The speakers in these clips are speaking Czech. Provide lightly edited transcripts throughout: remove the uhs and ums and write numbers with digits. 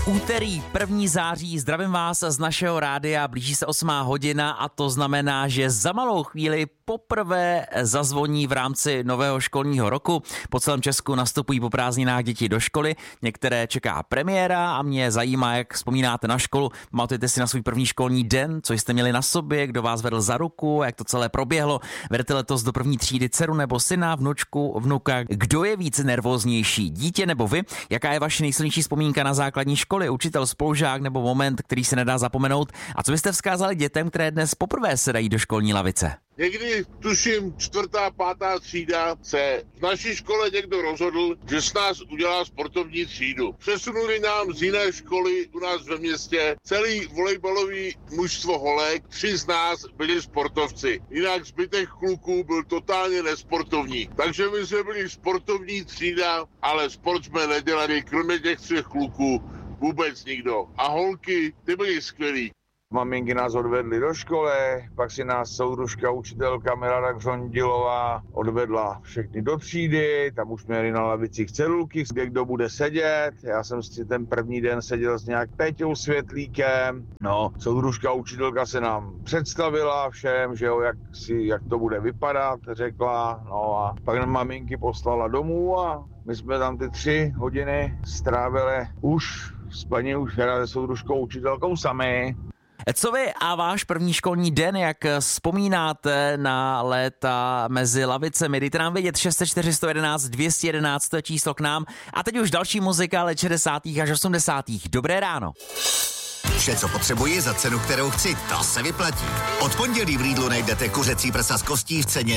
Úterý 1. září, zdravím vás z našeho rádia, blíží se 8. hodina a to znamená, že za malou chvíli poprvé zazvoní v rámci nového školního roku. Po celém Česku nastupují po prázdninách děti do školy, některé čeká premiéra a mě zajímá, jak vzpomínáte na školu. Pamatujete si na svůj první školní den, co jste měli na sobě, kdo vás vedl za ruku, jak to celé proběhlo. Vedete letos do první třídy dceru nebo syna, vnučku, vnuka. Kdo je víc nervóznější, dítě nebo vy? Jaká je vaše nejsilnější vzpomínka na základní školy, učitel, spolužák nebo moment, který se nedá zapomenout? A co byste vzkázali dětem, které dnes poprvé sedají do školní lavice? Někdy, tuším, 4., 5. třída se v naší škole někdo rozhodl, že z nás udělá sportovní třídu. Přesunuli nám z jiné školy u nás ve městě celý volejbalový mužstvo holek, 3 z nás byli sportovci. Jinak zbytek kluků byl totálně nesportovní. Takže my jsme byli sportovní třída, ale sport jsme nedělali, kromě těch 3 kluků vůbec nikdo. A holky, ty byly skvělý. Maminky nás odvedly do školy, pak si nás soudružka, učitelka Milada Křondilová odvedla všechny do třídy, tam už měli na lavicích cedulky, kde kdo bude sedět. Já jsem si ten první den seděl s nějak Peťou Světlíkem. No, soudružka, učitelka se nám představila všem, že jo, jak to bude vypadat, řekla. No a pak maminky poslala domů a my jsme tam ty 3 hodiny strávili už s paní se soudružkou, učitelkou sami. Co vy a váš první školní den, jak vzpomínáte na léta mezi lavicemi? Dejte nám vědět 604 111 211, to je číslo k nám. A teď už další muzika let 60. až 80. Dobré ráno. Vše, co potřebuji za cenu, kterou chci, to se vyplatí. Od pondělí v Lidlu najdete kuřecí prsa z kostí v ceně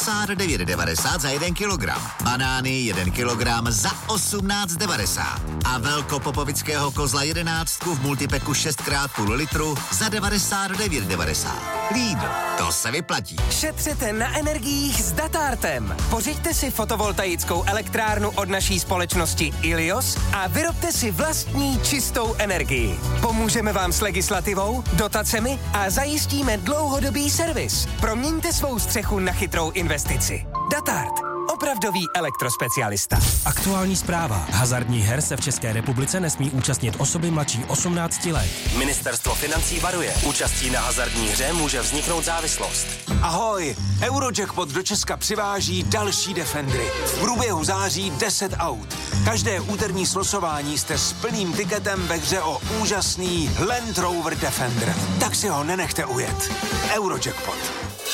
99,90 za 1 kilogram. Banány 1 kilogram za 18,90. A velkopopovického kozla 11 v multipeku 6x0,5 litru za 99,90. Lidl, to se vyplatí. Šetřete na energiích s Datartem. Pořiďte si fotovoltaickou elektrárnu od naší společnosti Ilios a vyrobte si vlastní čistou energii. Pomůžeme vám s legislativou, dotacemi a zajistíme dlouhodobý servis. Proměňte svou střechu na chytrou investici. Datart. Opravdový elektrospecialista. Aktuální zpráva. Hazardních her se v České republice nesmí účastnit osoby mladší 18 let. Ministerstvo financí varuje. Účastí na hazardní hře může vzniknout závislost. Ahoj, Eurojackpot do Česka přiváží další Defendry. V průběhu září 10 aut. Každé úterní slosování jste s plným tiketem ve hře o úžasný Land Rover Defender. Tak si ho nenechte ujet. Eurojackpot.